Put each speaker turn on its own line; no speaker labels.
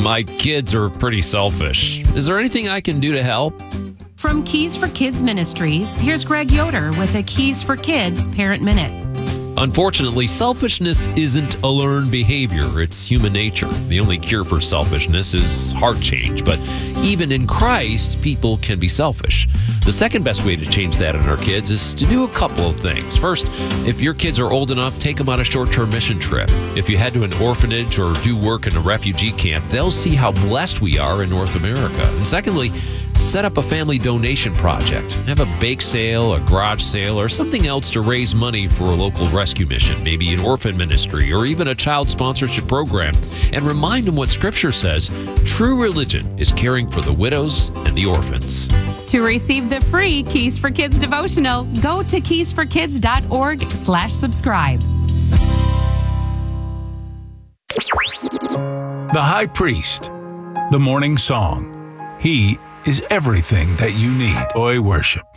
My kids are pretty selfish. Is there anything I can do to help?
From Keys for Kids Ministries, here's Greg Yoder with a Keys for Kids Parent Minute.
Unfortunately, selfishness isn't a learned behavior. It's human nature. The only cure for selfishness is heart change. But even in Christ, people can be selfish. The second best way to change that in our kids is to do a couple of things. First, if your kids are old enough, take them on a short-term mission trip. If you head to an orphanage or do work in a refugee camp, they'll see how blessed we are in North America. And secondly, set up a family donation project. Have a bake sale, a garage sale, or something else to raise money for a local rescue mission, maybe an orphan ministry, or even a child sponsorship program. And remind them what Scripture says. True religion is caring for the widows and the orphans.
To receive the free Keys for Kids devotional, go to keysforkids.org/subscribe.
The High Priest, the Morning Song. He is everything that you need. Joy worship.